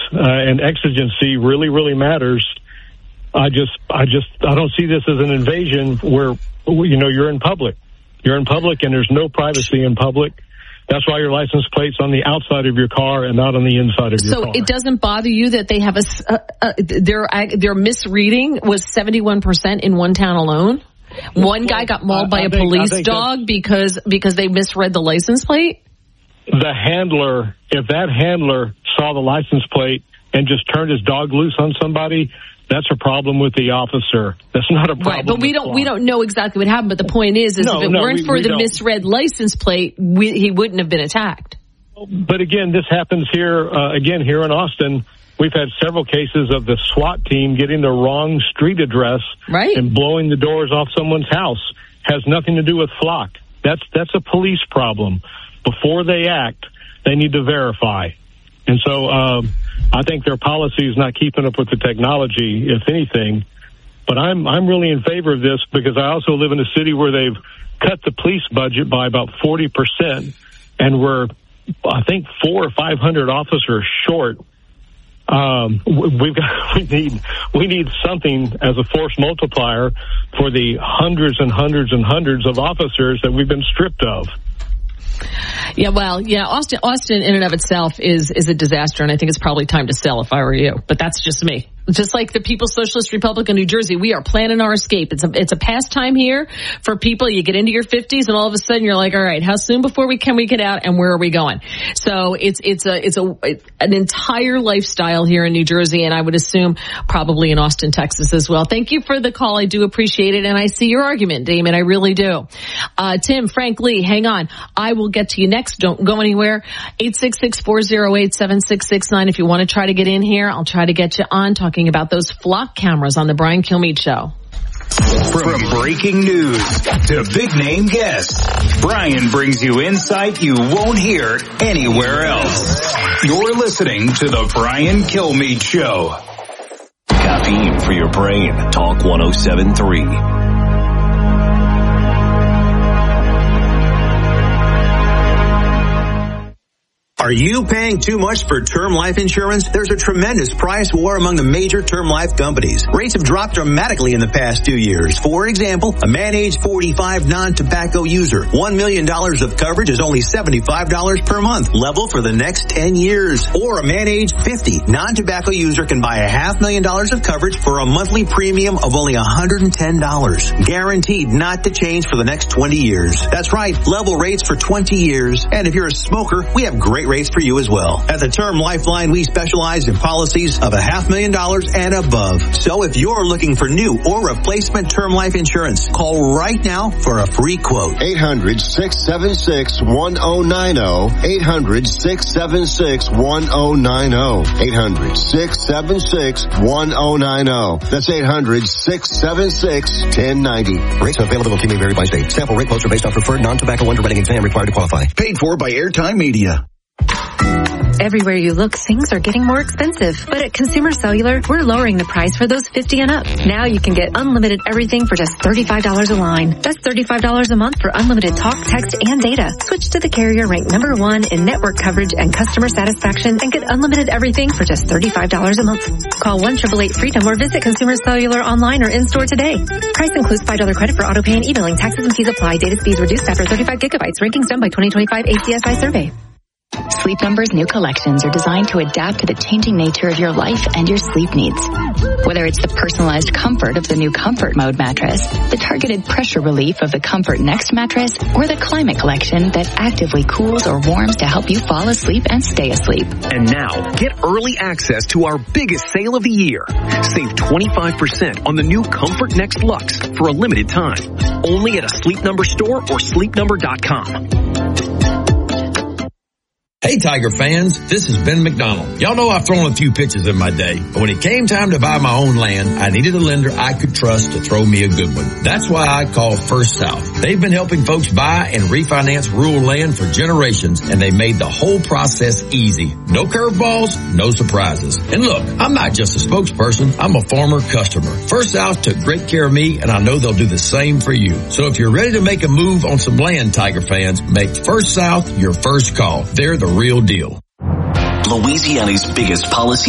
and exigency really, really matters. I don't see this as an invasion where, you're in public. You're in public and there's no privacy in public. That's why your license plate's on the outside of your car and not on the inside of your car. So it doesn't bother you that they have their misreading was 71% in one town alone? One guy got mauled by a police dog because they misread the license plate? The handler, if that handler saw the license plate and just turned his dog loose on somebody, that's a problem with the officer. That's not a problem. Right, but we don't know exactly what happened. But the point is if it weren't for the misread license plate, he wouldn't have been attacked. But again, this happens here in Austin. We've had several cases of the SWAT team getting the wrong street address and blowing the doors off someone's house. Has nothing to do with Flock. That's a police problem. Before they act, they need to verify. And so I think their policy is not keeping up with the technology, if anything. But I'm really in favor of this because I also live in a city where they've cut the police budget by about 40%, and we're, I think, 400 or 500 officers short. We need something as a force multiplier for the hundreds and hundreds and hundreds of officers that we've been stripped of. Yeah, well, Austin in and of itself is a disaster, and I think it's probably time to sell if I were you. But that's just me. Just like the People's Socialist Republic of New Jersey, we are planning our escape. It's a pastime here for people. You get into your 50s, and all of a sudden you're like, all right, how soon before we get out, and where are we going? So it's an entire lifestyle here in New Jersey, and I would assume probably in Austin, Texas as well. Thank you for the call. I do appreciate it, and I see your argument, Damon. I really do. Tim, Frank Lee, hang on. I will get to you next. Don't go anywhere. 866-408-7669. If you want to try to get in here, I'll try to get you on talking about those Flock cameras on the Brian Kilmeade Show. From breaking news to big name guests, Brian brings you insight you won't hear anywhere else. You're listening to the Brian Kilmeade Show. Caffeine for your brain. Talk 107.3. Are you paying too much for term life insurance? There's a tremendous price war among the major term life companies. Rates have dropped dramatically in the past 2 years. For example, a man age 45 non-tobacco user, $1 million of coverage is only $75 per month, level for the next 10 years. Or a man age 50 non-tobacco user can buy $500,000 of coverage for a monthly premium of only $110. Guaranteed not to change for the next 20 years. That's right, level rates for 20 years. And if you're a smoker, we have great rates for you as well. At the Term Lifeline, we specialize in policies of $500,000 and above. So if you're looking for new or replacement term life insurance, call right now for a free quote. 800-676-1090. 800-676-1090. 800-676-1090. That's 800-676-1090. Rates available may vary by state. Sample rate quotes are based on preferred non-tobacco underwriting exam required to qualify. Paid for by Airtime Media. Everywhere you look, things are getting more expensive. But at Consumer Cellular, we're lowering the price for those 50 and up. Now you can get unlimited everything for just $35 a line. That's $35 a month for unlimited talk, text, and data. Switch to the carrier ranked #1 in network coverage and customer satisfaction and get unlimited everything for just $35 a month. Call 1-888-FREEDOM or visit Consumer Cellular online or in-store today. Price includes $5 credit for auto pay and e-billing. Taxes and fees apply. Data speeds reduced after 35 gigabytes. Rankings done by 2025 ACSI survey. Sleep Number's new collections are designed to adapt to the changing nature of your life and your sleep needs. Whether it's the personalized comfort of the new Comfort Mode mattress, the targeted pressure relief of the Comfort Next mattress, or the Climate Collection that actively cools or warms to help you fall asleep and stay asleep. And now, get early access to our biggest sale of the year. Save 25% on the new Comfort Next Luxe for a limited time. Only at a Sleep Number store or sleepnumber.com. Hey Tiger fans, this is Ben McDonald. Y'all know I've thrown a few pitches in my day, but when it came time to buy my own land, I needed a lender I could trust to throw me a good one. That's why I called First South. They've been helping folks buy and refinance rural land for generations, and they made the whole process easy. No curveballs, no surprises. And look, I'm not just a spokesperson, I'm a former customer. First South took great care of me, and I know they'll do the same for you. So if you're ready to make a move on some land, Tiger fans, make First South your first call. They're the real deal. Louisiana's biggest policy